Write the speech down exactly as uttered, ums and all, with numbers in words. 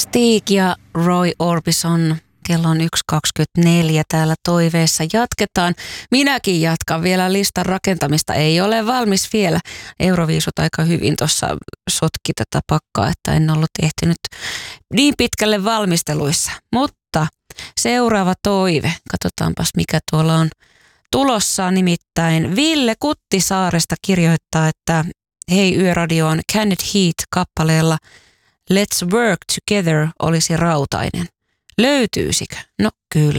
Stig ja Roy Orbison. Kello on yksi kaksikymmentäneljä täällä toiveessa. Jatketaan. Minäkin jatkan vielä listan rakentamista. Ei ole valmis vielä. Euroviisut aika hyvin tuossa sotki tätä pakkaa, että en ollut ehtinyt niin pitkälle valmisteluissa. Mutta seuraava toive. Katsotaanpas mikä tuolla on tulossa. Nimittäin Ville Kuttisaaresta kirjoittaa, että hei Yöradioon Canned Heat-kappaleella Let's Work Together olisi rautainen. Löytyisikö? No kyllä.